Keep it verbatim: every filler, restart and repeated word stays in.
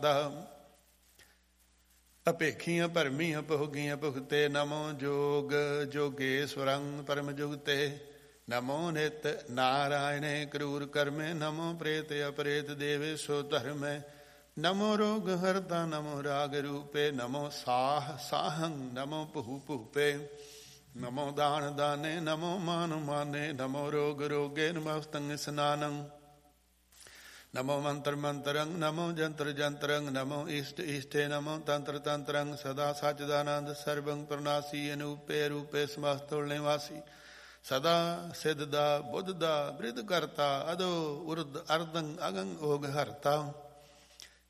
ਅਪੇਖੀਆਂ ਭਰਮੀਆਂ ਭੋਗੀਆਂ ਭੁਗਤੇ। ਨਮੋ ਜੋਗ ਜੋਗੇਸ਼ਵਰੰ ਪਰਮ ਜੁਗਤੇ। ਨਮੋ ਨਿਤ ਨਾਰਾਇਣੇ ਕਰੂਰ ਕਰਮੇ। ਨਮੋ ਪ੍ਰੇਤ ਅਪਰੇਤ ਦੇਵੇ ਸੋ ਧਰਮੈ। ਨਮੋ ਰੋਗ ਹਰਤਾ ਨਮੋ ਰਾਗ ਰੂਪੇ। ਨਮੋ ਸਾਹ ਸਾਹੰ ਨਮੋ ਭੂ ਭੂਪੇ। ਨਮੋ ਦਾਨ ਦਾਨੇ ਨਮੋ ਮਾਨ ਮਾਨੇ। ਨਮੋ ਰੋਗ ਰੋਗੇ ਨਮਸਤੰ ਸਨਾਨੰ। ਨਮੋ ਮੰਤਰ ਮੰਤਰੰ ਨਮੋ ਜੰਤਰ ਜੰਤਰੰ। ਨਮੋ ਇਸ਼ਟ ਇਸ਼ਟੇ ਨਮੋ ਤੰਤਰ ਤੰਤਰੰ। ਸਦਾ ਸਚਦਾਨੰਦ ਸਰਬੰ ਪ੍ਰਨਾਸੀ। ਅਨੂਪੇ ਰੂਪੇ ਸਮਸਤ ਨਿਵਾਸੀ। ਸਦਾ ਸਿੱਧ ਦਾ ਬੁੱਧ ਦਾ ਬ੍ਰਿਧ ਕਰਤਾ। ਅਦੋ ਉਰਦ ਅਰਦੰ ਅਗੰ ਓਗ ਹਰਤਾ।